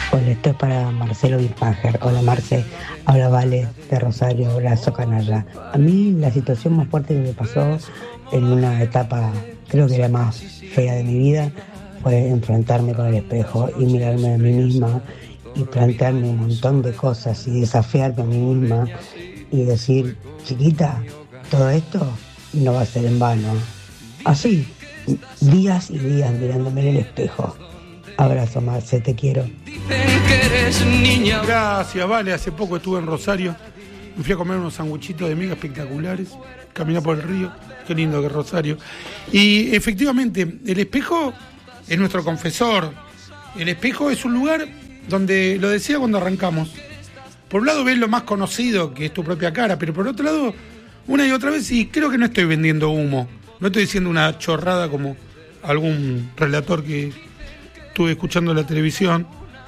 Hola, esto es para Marcelo Bispanger. Hola Marce, habla Vale de Rosario, abrazo canalla. A mí la situación más fuerte que me pasó en una etapa, creo que la más fea de mi vida, fue enfrentarme con el espejo y mirarme a mí misma y plantearme un montón de cosas y desafiarme a mí misma y decir, chiquita, todo esto no va a ser en vano. Así, días y días mirándome en el espejo. Abrazo, Marce, te quiero. Gracias, Vale. Hace poco estuve en Rosario. Me fui a comer unos sanguchitos de miga espectaculares. Caminé por el río. Qué lindo que es Rosario. Y efectivamente, el espejo es nuestro confesor. El espejo es un lugar donde, lo decía cuando arrancamos, por un lado ves lo más conocido, que es tu propia cara, pero por otro lado, una y otra vez, y creo que no estoy vendiendo humo. No estoy diciendo una chorrada como algún relator que estuve escuchando en la televisión.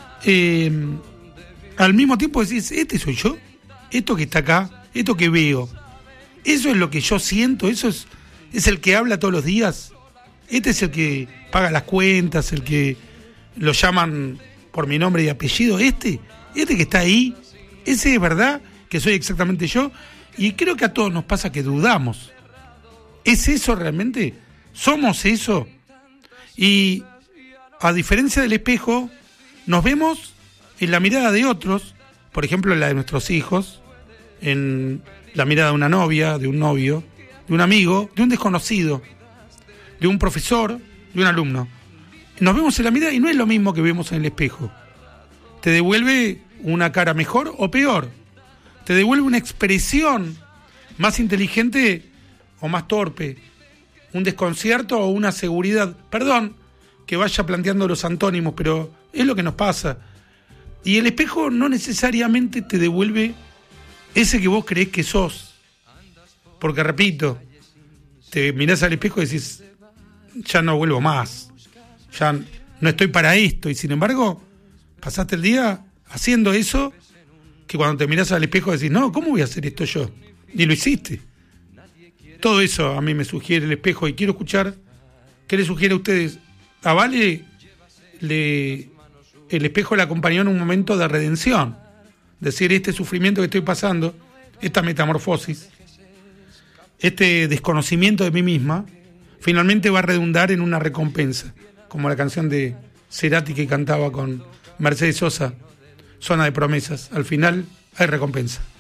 Al mismo tiempo decís, este soy yo, esto que está acá, esto que veo, eso es lo que yo siento, eso es el que habla todos los días, este es el que paga las cuentas, el que lo llaman por mi nombre y apellido, este que está ahí, ese es verdad que soy exactamente yo. Y creo que a todos nos pasa que dudamos, ¿es eso realmente? ¿Somos eso? Y a diferencia del espejo, nos vemos en la mirada de otros, por ejemplo en la de nuestros hijos, en la mirada de una novia, de un novio, de un amigo, de un desconocido, de un profesor, de un alumno. Nos vemos en la mirada y no es lo mismo que vemos en el espejo. Te devuelve una cara mejor o peor. Te devuelve una expresión más inteligente o más torpe. Un desconcierto o una seguridad. Perdón que vaya planteando los antónimos, pero es lo que nos pasa. Y el espejo no necesariamente te devuelve ese que vos creés que sos. Porque, repito, te mirás al espejo y decís, ya no vuelvo más, ya no estoy para esto. Y sin embargo, pasaste el día haciendo eso, que cuando te mirás al espejo decís, no, ¿cómo voy a hacer esto yo? Y lo hiciste. Todo eso a mí me sugiere el espejo y quiero escuchar qué le sugiere a ustedes. A Vale el espejo le acompañó en un momento de redención. Decir, este sufrimiento que estoy pasando, esta metamorfosis, este desconocimiento de mí misma, finalmente va a redundar en una recompensa. Como la canción de Cerati que cantaba con Mercedes Sosa, Zona de Promesas. Al final hay recompensa.